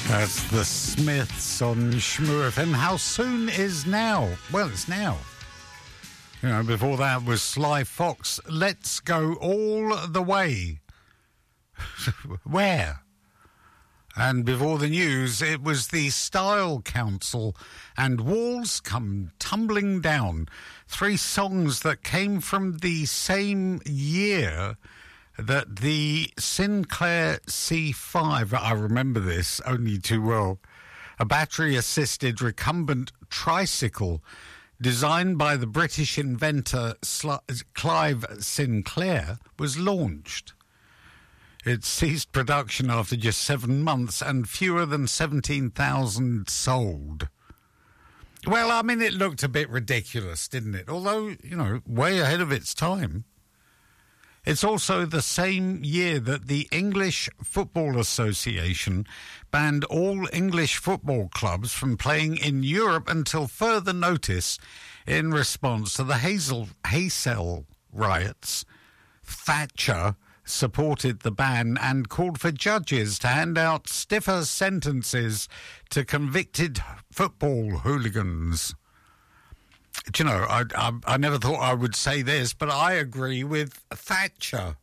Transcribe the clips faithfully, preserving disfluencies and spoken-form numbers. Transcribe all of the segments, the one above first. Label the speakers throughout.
Speaker 1: That's the Smiths on Shmoo F M. How soon is now? Well, it's now. You know, before that was Sly Fox. Let's go all the way. Where? And before the news, it was the Style Council and Walls Come Tumbling Down. Three songs that came from the same year that the Sinclair C five, I remember this only too well, a battery-assisted recumbent tricycle designed by the British inventor Sli- Clive Sinclair, was launched. It ceased production after just seven months and fewer than seventeen thousand sold. Well, I mean, it looked a bit ridiculous, didn't it? Although, you know, way ahead of its time. It's also the same year that the English Football Association banned all English football clubs from playing in Europe until further notice in response to the Hazel, Haysel riots. Thatcher supported the ban and called for judges to hand out stiffer sentences to convicted football hooligans. Do you know, I, I, I never thought I would say this, but I agree with Thatcher.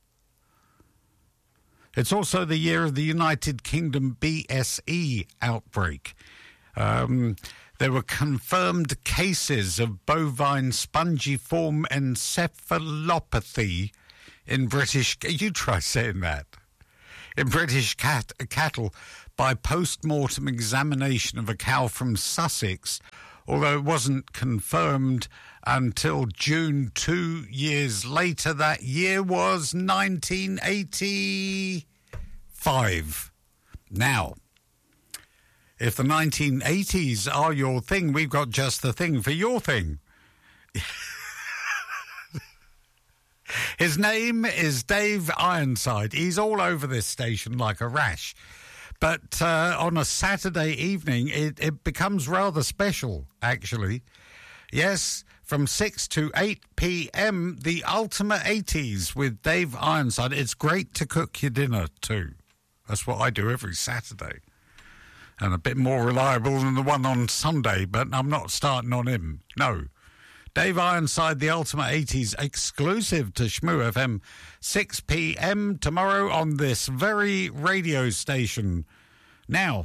Speaker 1: It's also the year of the United Kingdom B S E outbreak. Um, there were confirmed cases of bovine spongiform encephalopathy in British... You try saying that. In British cat, cattle by post-mortem examination of a cow from Sussex, although it wasn't confirmed until June two years later. That year was nineteen eighty-five. Now, if the nineteen eighties are your thing, we've got just the thing for your thing. His name is Dave Ironside. He's all over this station like a rash. But uh, on a Saturday evening, it, it becomes rather special, actually. Yes, from six to eight p.m., the Ultimate eighties with Dave Ironside. It's great to cook your dinner, too. That's what I do every Saturday. And a bit more reliable than the one on Sunday, but I'm not starting on him. No. Dave Ironside, the Ultimate eighties, exclusive to Shmoo F M, six p.m. tomorrow on this very radio station. Now,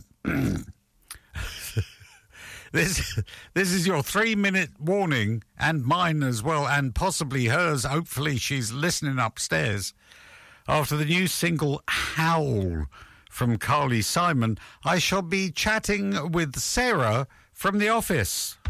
Speaker 1: this this is your three-minute warning, and mine as well, and possibly hers. Hopefully she's listening upstairs. After the new single, Howl, from Carly Simon, I shall be chatting with Sarah from The Office.